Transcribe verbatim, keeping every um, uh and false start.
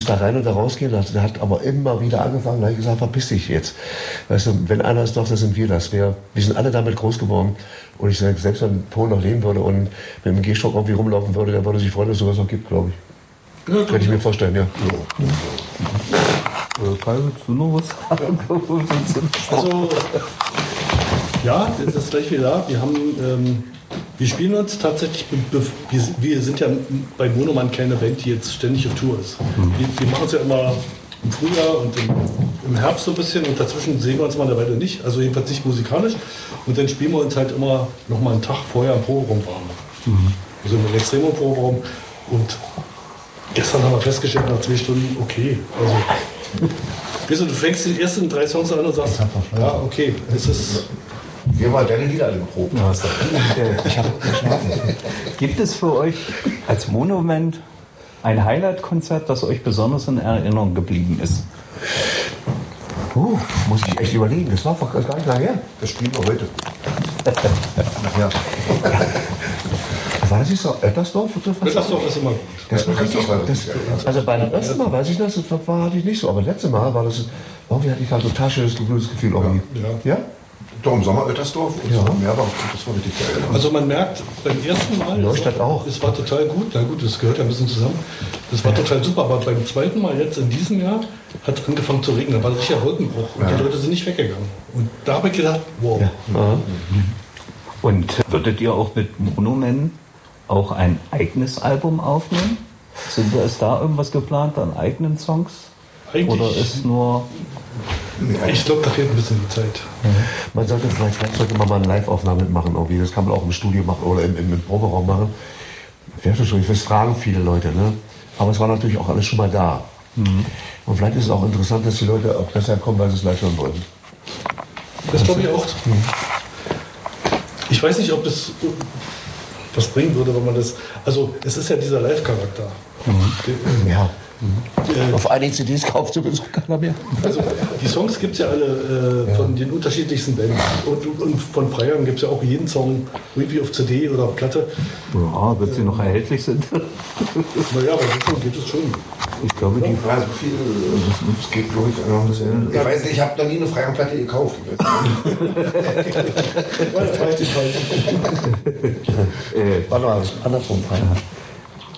da rein und da rausgehen. Also, der hat aber immer wieder angefangen, da habe ich gesagt, verpiss dich jetzt. Weißt du, wenn einer es doch, dann sind wir das. Wir, wir sind alle damit groß geworden. Und ich sage, selbst wenn Paul noch leben würde und mit dem Gehstock irgendwie rumlaufen würde, dann würde sich freuen, dass es sowas noch gibt, glaube ich. Ja, könnte ich mir vorstellen, ja. ja. Kai, willst du noch was sagen? Also, ja, das ist gleich wieder da. Wir haben, ähm, wir spielen uns tatsächlich, wir, wir sind ja bei Monoman keine Band, die jetzt ständig auf Tour ist. Mhm. Wir, wir machen es ja immer im Frühjahr und im, im Herbst so ein bisschen und dazwischen sehen wir uns mal eine Weile nicht, also jedenfals nicht musikalisch. Und dann spielen wir uns halt immer noch mal einen Tag vorher im Proberaum warm. Mhm. Also im Extremo-Proberaum. Und gestern haben wir festgestellt, nach zwei Stunden, okay, also weißt du, du fängst die ersten drei Songs an und sagst, ja, okay, es ist... Wir haben mal deine Lieder alle geprobt. Ja, ich habe geschlafen. Gibt es für euch als Monument ein Highlight-Konzert, das euch besonders in Erinnerung geblieben ist? Uh, muss ich echt überlegen, das war gar nicht lange her. Das spielen wir heute. ja. War das nicht so Oettersdorf? Oettersdorf ist immer gut. Das war richtig, das, also beim ersten Mal weiß ich das, das war, hatte ich nicht so, aber letztes Mal war das, irgendwie hatte ich ein total schönes Gefühl. Irgendwie. Ja. ja? Doch im Sommer Oettersdorf und ja. so mehr war, das war richtig geil. Also man merkt beim ersten Mal, Neustadt war, auch. Es war total gut, na gut, das gehört ja ein bisschen zusammen. Das war ja. total super, aber beim zweiten Mal jetzt in diesem Jahr hat es angefangen zu regnen, da war ein richtiger Wolkenbruch und ja. die Leute sind nicht weggegangen. Und da habe ich gedacht, wow. Ja. Und würdet ihr auch mit Monument auch ein eigenes Album aufnehmen? Sind da, ist da irgendwas geplant an eigenen Songs? Eigentlich oder ist nur... Ich glaube, da fehlt ein bisschen die Zeit. Mhm. Man sollte vielleicht, vielleicht sollte man mal eine Live-Aufnahme mitmachen. Irgendwie. Das kann man auch im Studio machen oder im, im, im Proberaum machen. Wäre schon schön, das fragen viele Leute. Ne? Aber es war natürlich auch alles schon mal da. Mhm. Und vielleicht ist es auch interessant, dass die Leute auch deshalb kommen, weil sie es live hören wollen. Das glaube ich auch. Mhm. Ich weiß nicht, ob das was bringen würde, wenn man das... Also es ist ja dieser Live-Charakter. Mhm. Ja. Mhm. Auf einigen C Ds kauft sowieso keiner mehr. Also die Songs gibt es ja alle äh, von ja. den unterschiedlichsten Bands. Und, und von Freiern gibt es ja auch jeden Song irgendwie auf C D oder auf Platte. Ja, wenn sie äh, noch erhältlich sind. Naja, aber so geht es schon. Ich glaube, die Frage so viel, das geht glaube ich noch ein bisschen. Ich weiß nicht, ich habe noch nie eine Freiern-Platte gekauft. Warte mal, andersrum.